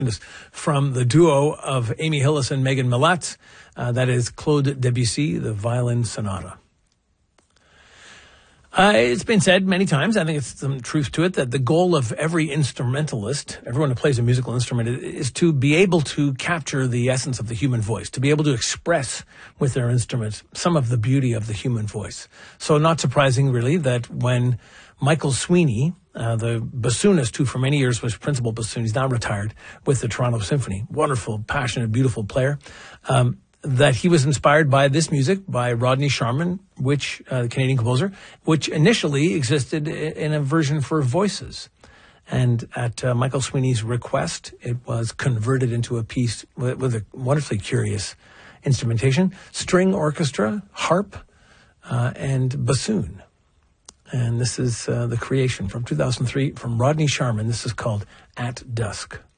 This from the duo of Amy Hillis and Megan Millat. That is Claude Debussy, the Violin Sonata. It's been said many times, I think it's some truth to it, that the goal of every instrumentalist, everyone who plays a musical instrument, is to be able to capture the essence of the human voice, to be able to express with their instrument some of the beauty of the human voice. So not surprising, really, that when Michael Sweeney, the bassoonist who for many years was principal bassoon, he's now retired with the Toronto Symphony, wonderful, passionate, beautiful player, that he was inspired by this music by Rodney Sharman, which the Canadian composer, which initially existed in a version for voices. And at Michael Sweeney's request, it was converted into a piece with a wonderfully curious instrumentation, string orchestra, harp, and bassoon. And this is the creation from 2003 from Rodney Sharman. This is called At Dusk.